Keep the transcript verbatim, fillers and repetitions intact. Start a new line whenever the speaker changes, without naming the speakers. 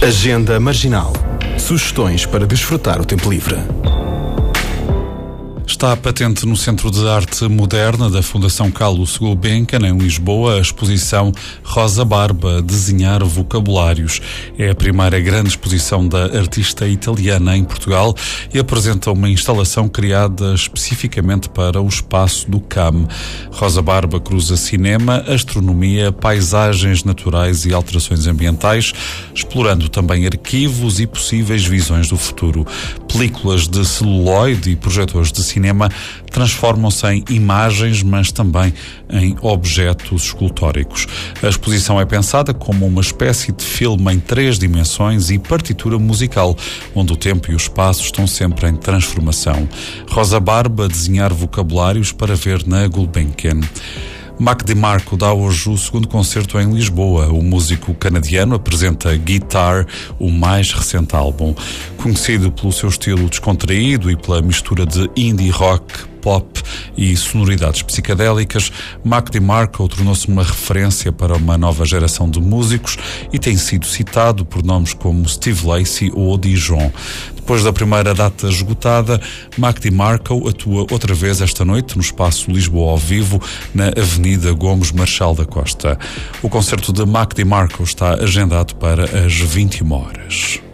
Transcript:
Agenda Marginal. Sugestões para desfrutar o tempo livre.
Está patente no Centro de Arte Moderna da Fundação Carlos Gulbenkian, em Lisboa, a exposição Rosa Barba, Desenhar Vocabulários. É a primeira grande exposição da artista italiana em Portugal e apresenta uma instalação criada especificamente para o espaço do C A M. Rosa Barba cruza cinema, astronomia, paisagens naturais e alterações ambientais, explorando também arquivos e possíveis visões do futuro. Películas de celuloide e projetores de cinema transformam-se em imagens, mas também em objetos escultóricos. A exposição é pensada como uma espécie de filme em três dimensões e partitura musical, onde o tempo e o espaço estão sempre em transformação. Rosa Barba, Desenhar Vocabulários, para ver na Gulbenkian. Mac DeMarco dá hoje o segundo concerto em Lisboa. O músico canadiano apresenta Guitar, o mais recente álbum. Conhecido pelo seu estilo descontraído e pela mistura de indie rock, pop e sonoridades psicadélicas, Mac DeMarco tornou-se uma referência para uma nova geração de músicos e tem sido citado por nomes como Steve Lacy ou Dijon. Depois da primeira data esgotada, Mac DeMarco atua outra vez esta noite no espaço Lisboa ao Vivo, na Avenida Gomes Marchal da Costa. O concerto de Mac DeMarco está agendado para as vinte e uma horas.